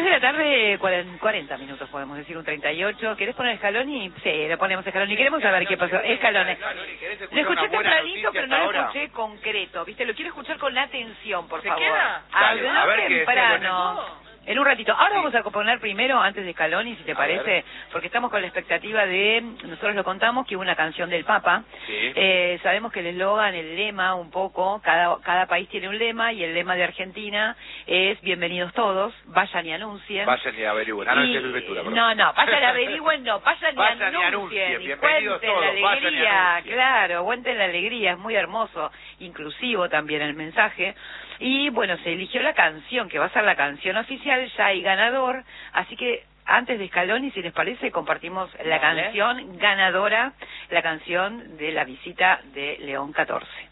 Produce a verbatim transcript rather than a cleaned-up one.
de la tarde, cuarenta minutos, podemos decir, un treinta y ocho. ¿Querés poner Scaloni? Sí, lo ponemos Scaloni. Queremos saber qué pasó. Scaloni. Lo escuché tempranito, pero no lo escuché concreto, ¿viste? Lo quiero escuchar con atención, por favor. ¿Se queda? Habló a ver temprano. En un ratito. Ahora vamos a poner primero, antes de Scaloni, si te A parece, ver. porque estamos con la expectativa de, nosotros lo contamos, que hubo una canción del Papa. Sí. Eh, sabemos que el eslogan, el lema, un poco, cada, cada país tiene un lema, y el lema de Argentina es bienvenidos todos, vayan y anuncien. Vayan y averigüen. Ah, no, Y- esa es lectura, perdón. no, no, vayan y averigüen, no, vayan y Vayan y anuncien, anuncien, y bienvenidos cuenten todos, la vayan y alegría, anuncien. claro, cuenten la alegría, es muy hermoso, inclusivo también el mensaje. Y bueno, se eligió la canción, que va a ser la canción oficial, ya hay ganador, así que antes de Scaloni, si les parece, compartimos la Vale. canción ganadora, la canción de la visita de León catorce.